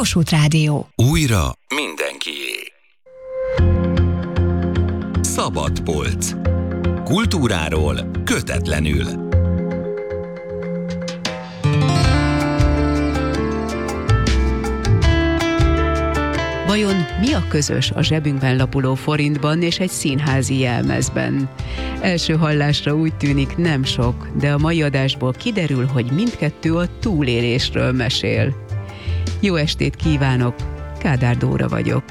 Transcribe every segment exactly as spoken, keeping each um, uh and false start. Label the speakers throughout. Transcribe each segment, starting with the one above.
Speaker 1: Kossuth Rádió.
Speaker 2: Újra mindenkié. Szabad polc. Kultúráról kötetlenül.
Speaker 3: Vajon mi a közös a zsebünkben lapuló forintban és egy színházi jelmezben? Első hallásra úgy tűnik nem sok, de a mai adásból kiderül, hogy mindkettő a túlélésről mesél. Jó estét kívánok, Kádár Dóra vagyok.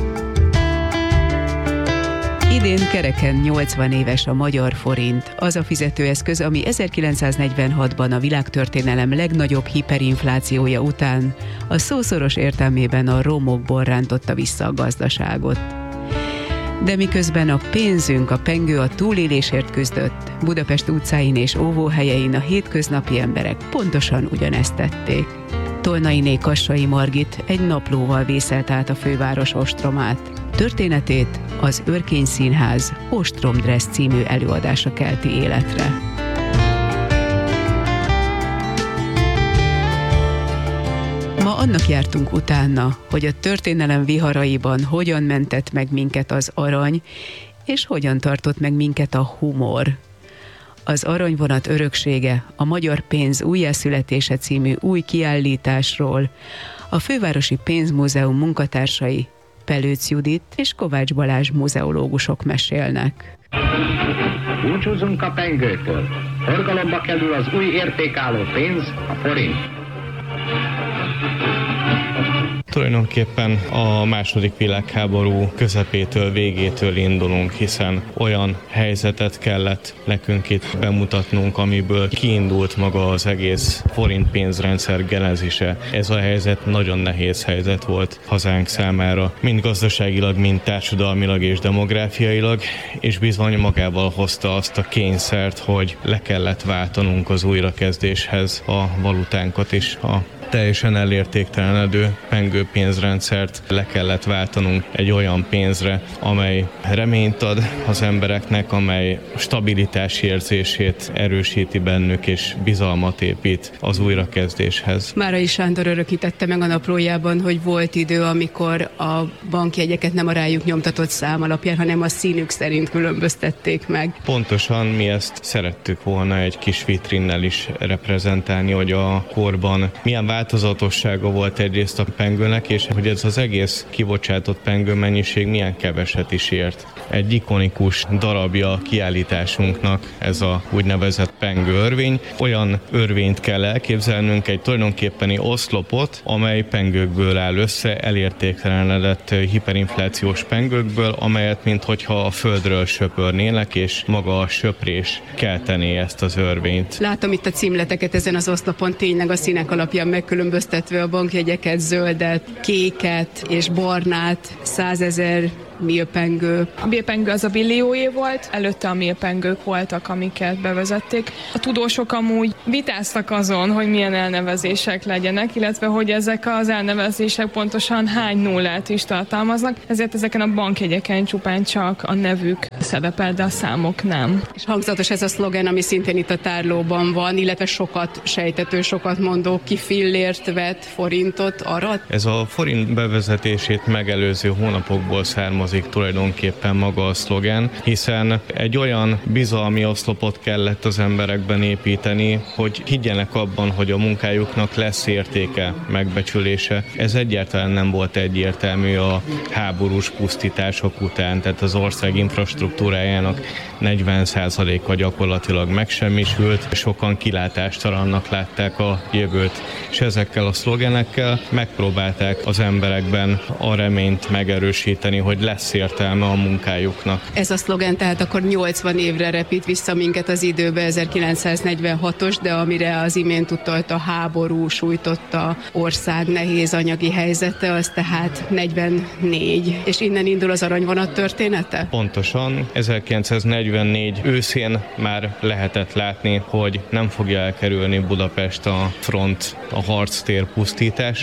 Speaker 3: Idén kereken nyolcvan éves a magyar forint, az a fizetőeszköz, ami ezerkilencszáznegyvenhatban a világtörténelem legnagyobb hiperinflációja után a szószoros értelmében a romokból rántotta vissza a gazdaságot. De miközben a pénzünk, a pengő a túlélésért küzdött, Budapest utcáin és óvóhelyein a hétköznapi emberek pontosan ugyanezt tették. Tolnainé Kassai Margit egy naplóval vészelt át a főváros ostromát. Történetét az Örkény Színház Ostromdressz című előadása kelti életre. Ma annak jártunk utána, hogy a történelem viharaiban hogyan mentett meg minket az arany, és hogyan tartott meg minket a humor. Az Aranyvonat öröksége, a Magyar Pénz újjászületése című új kiállításról a Fővárosi Pénzmúzeum munkatársai Pelőc Judit és Kovács Balázs muzeológusok mesélnek.
Speaker 4: Búcsúzunk a pengőtől. Forgalomba kerül az új értékálló pénz, a forint.
Speaker 5: Tulajdonképpen a második világháború közepétől, végétől indulunk, hiszen olyan helyzetet kellett nekünk itt bemutatnunk, amiből kiindult maga az egész forint pénzrendszer genezise. Ez a helyzet nagyon nehéz helyzet volt hazánk számára, mind gazdaságilag, mind társadalmilag és demográfiailag, és bizony magával hozta azt a kényszert, hogy le kellett váltanunk az újrakezdéshez a valutánkat is, a teljesen elértéktelenedő pengő pénzrendszert le kellett váltanunk egy olyan pénzre, amely reményt ad az embereknek, amely stabilitási érzését erősíti bennük és bizalmat épít az újrakezdéshez.
Speaker 3: Márai Sándor örökítette meg a naplójában, hogy volt idő, amikor a bankjegyeket nem a rájuk nyomtatott szám alapján, hanem a színük szerint különböztették meg.
Speaker 5: Pontosan mi ezt szerettük volna egy kis vitrinnel is reprezentálni, hogy a korban milyen változatossága volt egyrészt a pengőnek, és hogy ez az egész kibocsátott pengő mennyiség milyen keveset is ért. Egy ikonikus darabja a kiállításunknak ez a úgynevezett pengő örvény. Olyan örvényt kell elképzelnünk, egy tulajdonképpeni oszlopot, amely pengőkből áll össze, elértéktelenedett hiperinflációs pengőkből, amelyet minthogyha a földről söpörnének, és maga a söprés keltené ezt az örvényt.
Speaker 3: Látom itt a címleteket ezen az oszlopon, tényleg a színek alapján megkülönböztetve a bankjegyeket, zöldet, kéket és barnát, százezer milpengő.
Speaker 6: A milpengő az a billióé volt, előtte a milpengők voltak, amiket bevezették. A tudósok amúgy vitáztak azon, hogy milyen elnevezések legyenek, illetve hogy ezek az elnevezések pontosan hány nullát is tartalmaznak, ezért ezeken a bankjegyeken csupán csak a nevük szerepel, de a számok nem.
Speaker 3: És hangzatos ez a szlogen, ami szintén itt a tárlóban van, illetve sokat sejtető, sokat mondó, ki fillért vett, forintot arat.
Speaker 5: Ez a forint bevezetését megelőző hónapokból származik tulajdonképpen maga a szlogen, hiszen egy olyan bizalmi oszlopot kellett az emberekben építeni, hogy higgyenek abban, hogy a munkájuknak lesz értéke, megbecsülése. Ez egyáltalán nem volt egyértelmű a háborús pusztítások után, tehát az ország infrastruktúrájának negyven százaléka gyakorlatilag megsemmisült, sokan kilátástalannak látták a jövőt, és ezekkel a szlogenekkel megpróbálták az emberekben a reményt megerősíteni, hogy lesz értelme a munkájuknak.
Speaker 3: Ez a szlogen tehát akkor nyolcvan évre repít vissza minket az időbe, ezerkilencszáznegyvenhatos, de amire az imént utalt a háború sújtotta ország nehéz anyagi helyzete, az tehát negyvennégy. És innen indul az Aranyvonat története?
Speaker 5: Pontosan. ezerkilencszáznegyvennégy őszén már lehetett látni, hogy nem fogja elkerülni Budapest a front, a harctér pusztítása,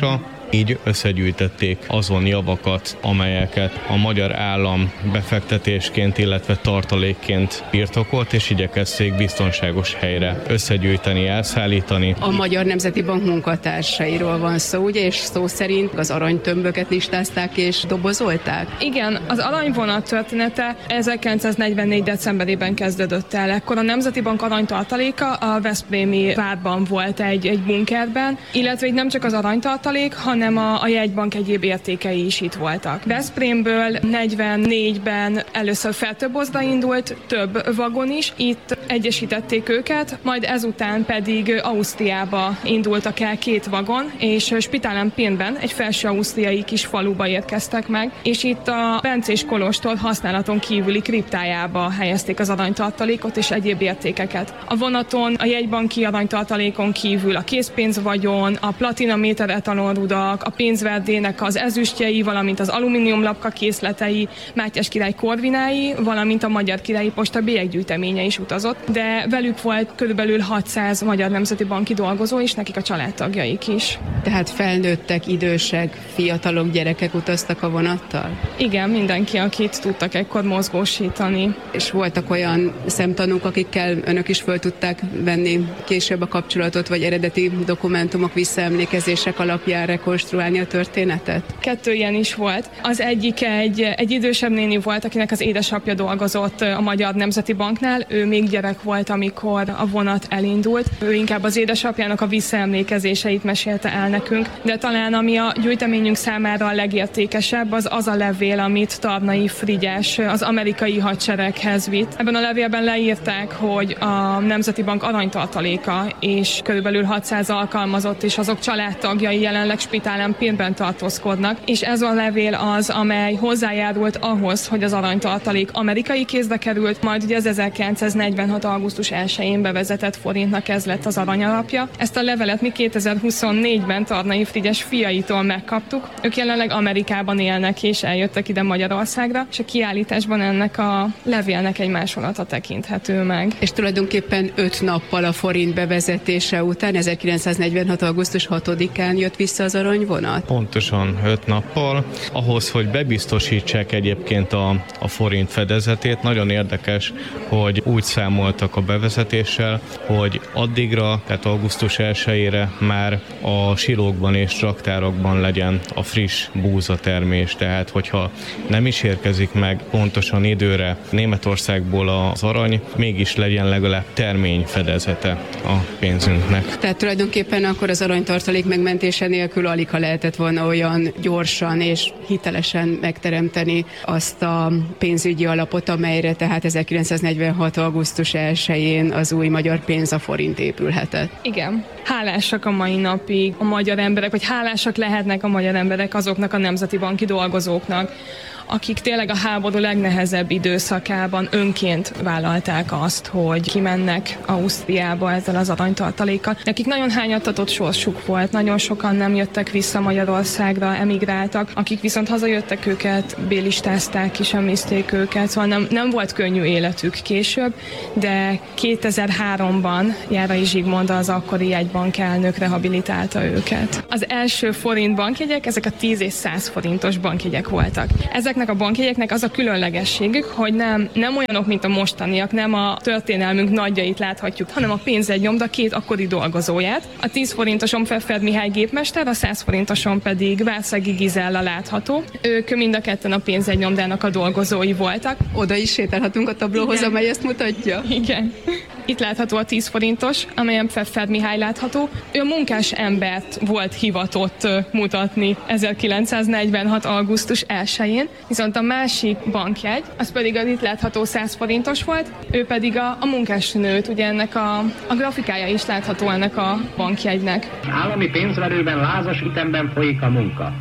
Speaker 5: Így összegyűjtették azon javakat, amelyeket a magyar állam befektetésként, illetve tartalékként birtokolt, és igyekezték biztonságos helyre összegyűjteni, elszállítani.
Speaker 3: A Magyar Nemzeti Bank munkatársairól van szó, ugye, és szó szerint az aranytömböket listázták és dobozolták?
Speaker 6: Igen, az aranyvonat története ezerkilencszáznegyvennégy. decemberében kezdődött el. Ekkor a Nemzeti Bank aranytartaléka a veszprémi várban volt egy, egy bunkerben, illetve itt nem csak az aranytartalék, hanem a, a jegybank egyéb értékei is itt voltak. Veszprémből negyvennégyben először Fertőbozda indult, több vagon is, itt egyesítették őket, majd ezután pedig Ausztriába indultak el két vagon, és Spitálen-Pirnben, egy felső ausztriai kis faluba érkeztek meg, és itt a bencés kolostor használaton kívüli kriptájába helyezték az aranytartalékot és egyéb értékeket. A vonaton a jegybanki aranytartalékon kívül a készpénzvagyon, a platinaméter etalonrudak, a pénzverdének az ezüstjei, valamint az alumíniumlapka készletei, Mátyás király korvinái, valamint a Magyar Királyi Posta bélyeggyűjteménye is utazott, de velük volt körülbelül hatszáz Magyar Nemzeti Banki dolgozó, és nekik a családtagjaik is.
Speaker 3: Tehát felnőttek, idősek, fiatalok, gyerekek utaztak a vonattal?
Speaker 6: Igen, mindenki, akit tudtak ekkor mozgósítani.
Speaker 3: És voltak olyan szemtanúk, akikkel önök is föl tudták venni később a kapcsolatot, vagy eredeti dokumentumok, visszaemlékezések alapján rekonstruálni a történetet?
Speaker 6: Kettő ilyen is volt. Az egyik egy, egy idősebb néni volt, akinek az édesapja dolgozott a Magyar Nemzeti Banknál. Ő még gyerek volt, amikor a vonat elindult. Ő inkább az édesapjának a visszaemlékezéseit mesélte el nekünk, de talán ami a gyűjteményünk számára a legértékesebb, az az a levél, amit Tarnai Frigyes az amerikai hadsereghez vitt. Ebben a levélben leírták, hogy a Nemzeti Bank aranytartaléka és körülbelül hatszáz alkalmazott és azok családtagjai jelenleg Spitálen-Pirnben tartózkodnak, és ez a levél az, amely hozzájárult ahhoz, hogy az aranytartalék amerikai kézbe került, majd ugye az ezerkilencszáznegyvenhat. augusztus elsején bevezetett forintnak ez lett az aranyalapja. Ezt a levelet mi kétezer-huszonnégyben Tarnai Frigyes fiaitól megkaptuk. Ők jelenleg Amerikában élnek és eljöttek ide Magyarországra, és a kiállításban ennek a levélnek egy másolata tekinthető meg.
Speaker 3: És tulajdonképpen öt nappal a forint bevezetése után, ezerkilencszáznegyvenhat. augusztus hatodikán jött vissza az aranyvonat?
Speaker 5: Pontosan öt nappal. Ahhoz, hogy bebiztosítsák egyébként a, a forint fedezetét, nagyon érdekes, hogy úgy számoltak a bevezetéssel, hogy addigra, tehát augusztus elsejére már a silókban és raktárokban legyen a friss búzatermés. Tehát, hogyha nem is érkezik meg pontosan időre Németországból az arany, mégis legyen legalább terményfedezete a pénzünknek.
Speaker 3: Tehát tulajdonképpen akkor az aranytartalék megmentése nélkül alig ha lehetett volna olyan gyorsan és hitelesen megteremteni azt a pénzügyi alapot, amelyre tehát ezerkilencszáznegyvenhat. augusztus elsején az új magyar pénz, a forint épülhetett.
Speaker 6: Igen. Hálásak a mai napig a magyar emberek, vagy hálásak lehetnek a magyar emberek azoknak a nemzeti banki dolgozóknak, akik tényleg a háború legnehezebb időszakában önként vállalták azt, hogy kimennek Ausztriába ezzel az aranytartalékkal. Nekik nagyon hányattatott sorsuk volt, nagyon sokan nem jöttek vissza Magyarországra, emigráltak, akik viszont hazajöttek, őket bélistázták, kisemmiszték őket, szóval nem, nem volt könnyű életük később, de kétezer-háromban Járai Zsigmond, az akkori jegybank elnök rehabilitálta őket. Az első forint bankjegyek, ezek a tíz és száz forintos bankjegyek voltak. Ezek a bankjegyeknek az a különlegességük, hogy nem, nem olyanok, mint a mostaniak, nem a történelmünk nagyjait láthatjuk, hanem a pénzegynyomda két akkori dolgozóját. A tíz forintoson Pfeffer Mihály gépmester, a száz forintoson pedig Várszegi Gizella látható. Ők mind a ketten a pénzegynyomdának a dolgozói voltak.
Speaker 3: Oda is sétálhatunk a tablóhoz, igen, amely ezt mutatja?
Speaker 6: Igen. Itt látható a tíz forintos, amelyen Pfeffer Mihály látható. Ő a munkás embert volt hivatott mutatni ezerkilencszáznegyvenhat. augusztus elsején, viszont a másik bankjegy, az pedig az itt látható száz forintos volt, ő pedig a, a munkásnőt, ugye ennek a, a grafikája is látható ennek a bankjegynek.
Speaker 4: Állami pénzverőben lázas ütemben folyik a munka.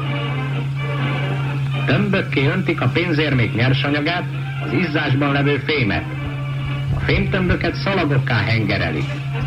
Speaker 4: Tömbökké öntik a pénzérmék nyersanyagát, az izzásban levő fémet. A fémtömböket szalagokká hengerelik.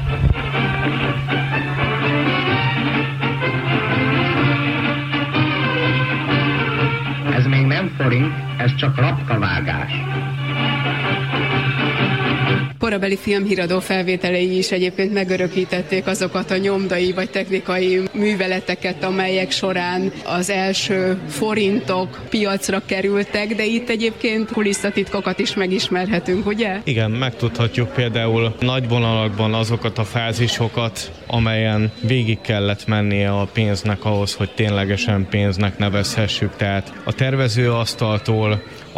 Speaker 4: Ez még nem forint, ez csak lapkavágás.
Speaker 3: korabeli filmhíradó felvételei is egyébként megörökítették azokat a nyomdai vagy technikai műveleteket, amelyek során az első forintok piacra kerültek, de itt egyébként kulisszatitkokat is megismerhetünk, ugye?
Speaker 5: Igen, megtudhatjuk például nagy vonalakban azokat a fázisokat, amelyen végig kellett mennie a pénznek ahhoz, hogy ténylegesen pénznek nevezhessük. Tehát a tervezőasztaltól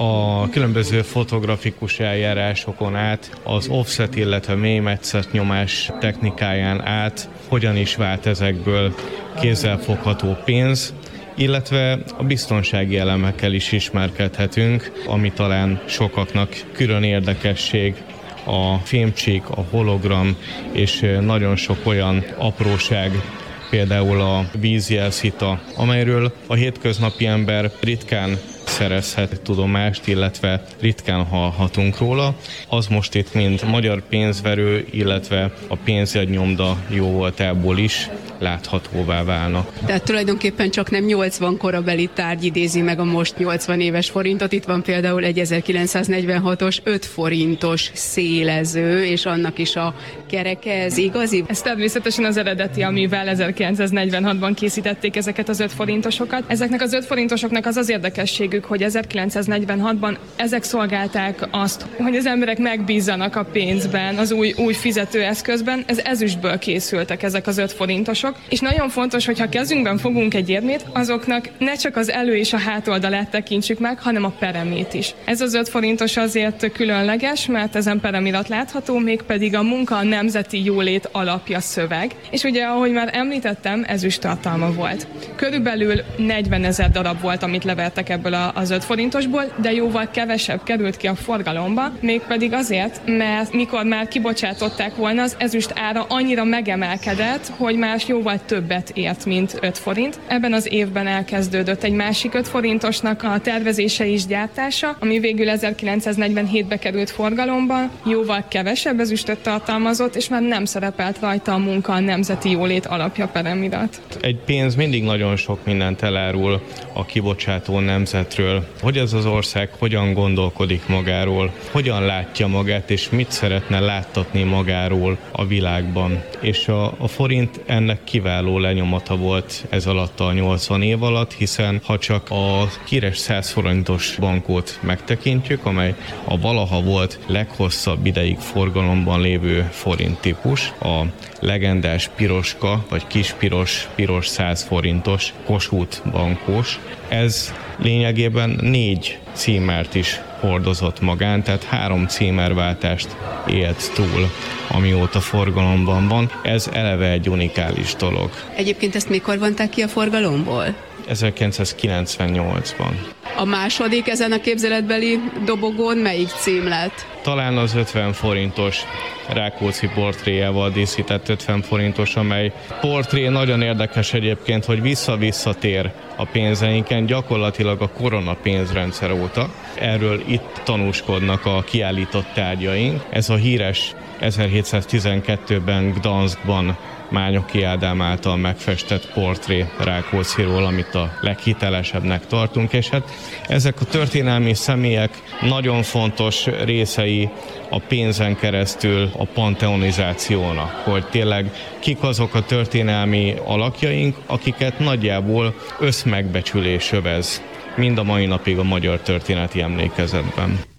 Speaker 5: a különböző fotografikus eljárásokon át, az offset, illetve mélymetszet nyomás technikáján át, hogyan is vált ezekből kézzelfogható pénz, illetve a biztonsági elemekkel is ismerkedhetünk, ami talán sokaknak külön érdekesség, a fémcsík, a hologram és nagyon sok olyan apróság, például a vízjelszita, amelyről a hétköznapi ember ritkán szerezhet tudomást, illetve ritkán hallhatunk róla. Az most itt mind magyar pénzverő, illetve a pénzjegynyomda jó voltából is láthatóvá válnak.
Speaker 3: Tehát tulajdonképpen csak nem nyolcvan korabeli tárgy idézi meg a most nyolcvan éves forintot. Itt van például egy ezerkilencszáznegyvenhatos öt forintos szélező, és annak is a kereke, ez igazi?
Speaker 6: Ez természetesen az eredeti, amivel ezerkilencszáznegyvenhatban készítették ezeket az öt forintosokat. Ezeknek az öt forintosoknak az az érdekességük, hogy ezerkilencszáznegyvenhatban ezek szolgálták azt, hogy az emberek megbízzanak a pénzben, az új, új fizetőeszközben. Ez ezüstből készültek ezek az öt forintosok, és nagyon fontos, hogy ha kezünkben fogunk egy érmét, azoknak ne csak az elő és a hátoldalát tekintsük meg, hanem a peremét is. Ez az öt forintos azért különleges, mert ezen peremirat látható, mégpedig a munka a nemzeti jólét alapja szöveg, és ugye, ahogy már említettem, ezüst tartalma volt. Körülbelül negyvenezer darab volt, amit levertek ebből a az öt forintosból, de jóval kevesebb került ki a forgalomba, mégpedig azért, mert mikor már kibocsátották volna, az ezüst ára annyira megemelkedett, hogy már jóval többet ért, mint öt forint. Ebben az évben elkezdődött egy másik öt forintosnak a tervezése és gyártása, ami végül ezerkilencszáznegyvenhétben került forgalomba, jóval kevesebb ezüstöt tartalmazott, és már nem szerepelt rajta a munka a nemzeti jólét alapja peremirat.
Speaker 5: Egy pénz mindig nagyon sok mindent elárul a kibocsátó nemzetről, hogy ez az ország hogyan gondolkodik magáról, hogyan látja magát, és mit szeretne láttatni magáról a világban. És a, a forint ennek kiváló lenyomata volt ez alatt a nyolcvan év alatt, hiszen ha csak a híres száz forintos bankót megtekintjük, amely a valaha volt leghosszabb ideig forgalomban lévő forint típus, a legendás piroska, vagy kispiros, piros száz forintos Kossuth bankós. Ez lényegében négy címert is hordozott magán, tehát három címerváltást élt túl, amióta forgalomban van. Ez eleve egy unikális dolog.
Speaker 3: Egyébként ezt mikor vonták ki a forgalomból?
Speaker 5: ezerkilencszázkilencvennyolcban.
Speaker 3: A második ezen a képzeletbeli dobogón melyik cím lett?
Speaker 5: Talán az ötven forintos Rákóczi portréjával díszített ötven forintos, amely portré nagyon érdekes egyébként, hogy vissza-visszatér a pénzeinken, gyakorlatilag a korona pénzrendszer óta. Erről itt tanúskodnak a kiállított tárgyaink. Ez a híres ezerhétszáztizenkettőben Gdanskban Mányoki Ádám által megfestett portré Rákócziról, amit a leghitelesebbnek tartunk, és hát ezek a történelmi személyek nagyon fontos részei a pénzen keresztül a panteonizációnak, hogy tényleg kik azok a történelmi alakjaink, akiket nagyjából összmegbecsülés övez mind a mai napig a magyar történeti emlékezetben.